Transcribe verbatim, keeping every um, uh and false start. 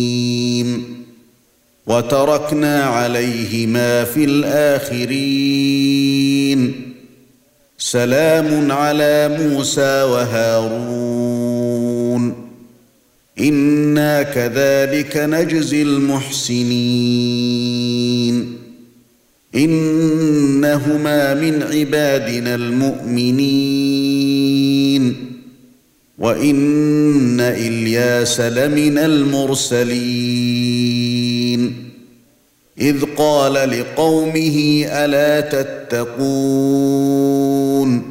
وتركنا عليهما في الآخرين سلام على موسى وهارون إنا كذلك نجزي المحسنين إنهما من عبادنا المؤمنين وإن إلياس لمن المرسلين إذ قال لقومه ألا تتقون